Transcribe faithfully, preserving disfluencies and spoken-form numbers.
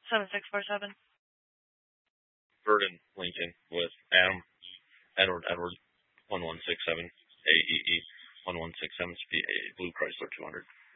seven six four seven. Burden Lincoln with Adam Edward Edward one one six seven A E E one one six seven Blue Chrysler two hundred.